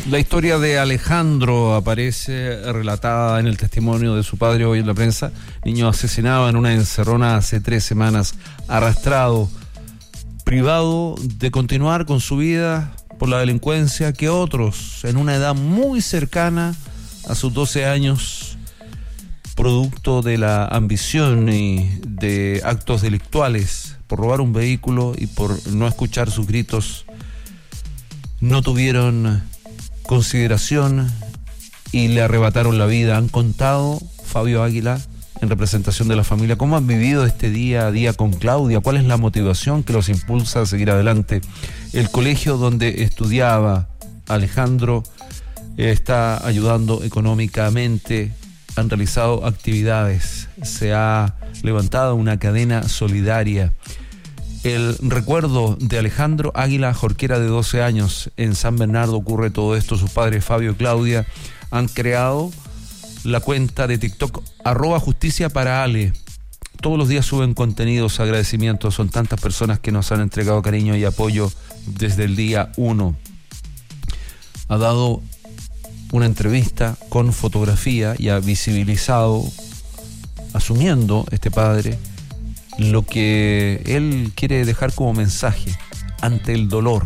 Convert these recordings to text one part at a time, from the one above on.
La historia de Alejandro aparece relatada en el testimonio de su padre hoy en la prensa. Niño asesinado en una encerrona hace 3 semanas, arrastrado, privado de continuar con su vida por la delincuencia que otros en una edad muy cercana a sus 12 años, producto de la ambición y de actos delictuales por robar un vehículo y por no escuchar sus gritos, no tuvieron consideración y le arrebataron la vida. Han contado, Fabio Águila, en representación de la familia, cómo han vivido este día a día con Claudia, cuál es la motivación que los impulsa a seguir adelante. El colegio donde estudiaba Alejandro está ayudando económicamente, han realizado actividades, se ha levantado una cadena solidaria. El recuerdo de Alejandro Águila Jorquera, de 12 años, en San Bernardo ocurre todo esto. Sus padres Fabio y Claudia han creado la cuenta de TikTok @justicia para Ale. Todos los días suben contenidos, agradecimientos. Son tantas personas que nos han entregado cariño y apoyo desde el día 1. Ha dado una entrevista con fotografía y ha visibilizado, asumiendo este padre, lo que él quiere dejar como mensaje ante el dolor.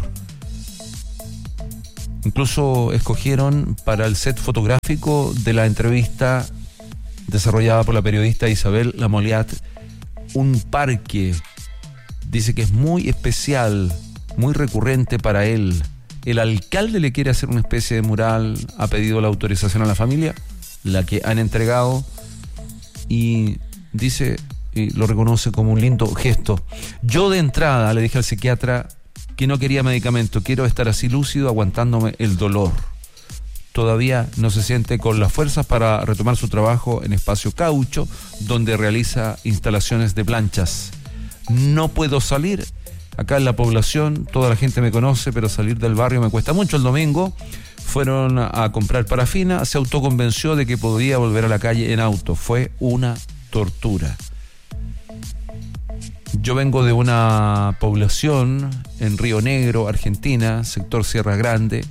Incluso escogieron para el set fotográfico de la entrevista desarrollada por la periodista Isabel Lamoliat un parque. Dice que es muy especial, muy recurrente para él. El alcalde le quiere hacer una especie de mural, ha pedido la autorización a la familia, la que han entregado, y dice, y lo reconoce como un lindo gesto. Yo de entrada le dije al psiquiatra que no quería medicamento, quiero estar así lúcido aguantándome el dolor. Todavía no se siente con las fuerzas para retomar su trabajo en Espacio Caucho, donde realiza instalaciones de planchas. No puedo salir. Acá en la población toda la gente me conoce, pero salir del barrio me cuesta mucho. El domingo fueron a comprar parafina, se autoconvenció de que podía volver a la calle en auto. Fue una tortura. Yo vengo de una población en Río Negro, Argentina, sector Sierra Grande,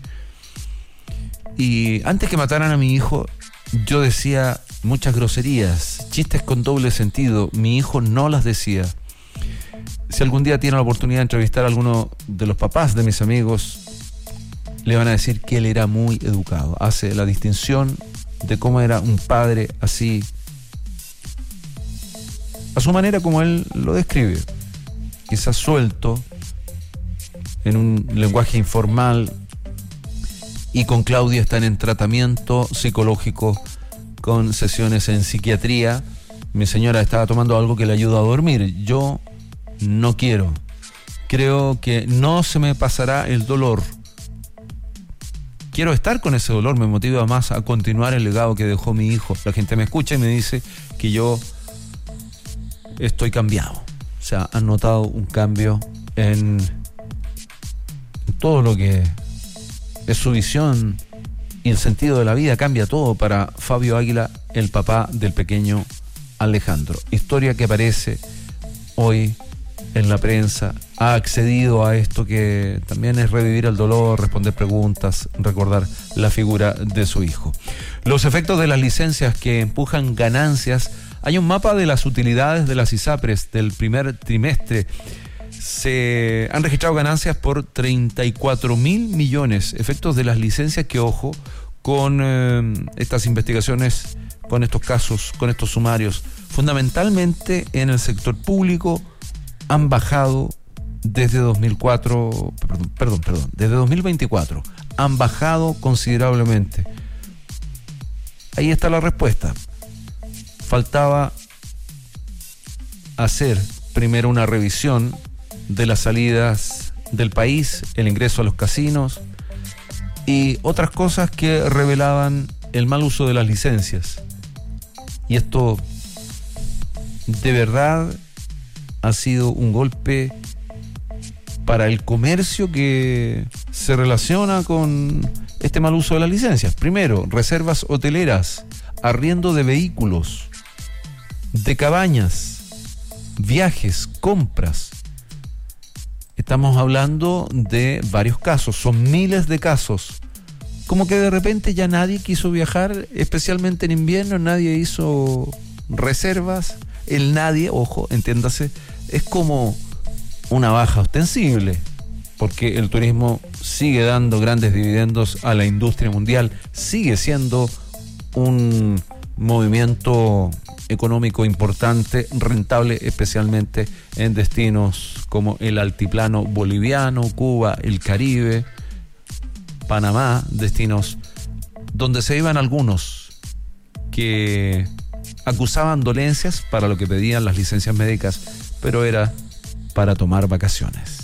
y antes que mataran a mi hijo, yo decía muchas groserías, chistes con doble sentido. Mi hijo no las decía. Si algún día tiene la oportunidad de entrevistar a alguno de los papás de mis amigos, le van a decir que él era muy educado. Hace la distinción de cómo era un padre así, a su manera como él lo describe, quizás suelto, en un lenguaje informal, y con Claudia están en tratamiento psicológico con sesiones en psiquiatría. Mi señora estaba tomando algo que le ayuda a dormir. Yo no quiero. Creo que no se me pasará el dolor. Quiero estar con ese dolor, me motiva más a continuar el legado que dejó mi hijo. La gente me escucha y me dice que yo estoy cambiado. O sea, han notado un cambio en todo lo que es su visión y el sentido de la vida. Cambia todo para Fabio Águila, el papá del pequeño Alejandro. Historia que aparece hoy en la prensa. Ha accedido a esto que también es revivir el dolor, responder preguntas, recordar la figura de su hijo. Los efectos de las licencias que empujan ganancias. Hay un mapa de las utilidades de las ISAPRES del primer trimestre. Se han registrado ganancias por 34.000 millones. Efectos de las licencias que, ojo, con estas investigaciones, con estos casos, con estos sumarios, fundamentalmente en el sector público, han bajado desde 2024, han bajado considerablemente. Ahí está la respuesta. Faltaba hacer primero una revisión de las salidas del país, el ingreso a los casinos y otras cosas que revelaban el mal uso de las licencias. Y esto de verdad ha sido un golpe para el comercio que se relaciona con este mal uso de las licencias. Primero, reservas hoteleras, arriendo de vehículos, de cabañas, viajes, compras. Estamos hablando de varios casos, son miles de casos. como que de repente ya nadie quiso viajar, especialmente en invierno, nadie hizo reservas. El nadie, ojo, entiéndase, es como una baja ostensible, porque el turismo sigue dando grandes dividendos a la industria mundial, sigue siendo un movimiento económico importante, rentable, especialmente en destinos como el altiplano boliviano, Cuba, el Caribe, Panamá, destinos donde se iban algunos que acusaban dolencias para lo que pedían las licencias médicas, pero era para tomar vacaciones.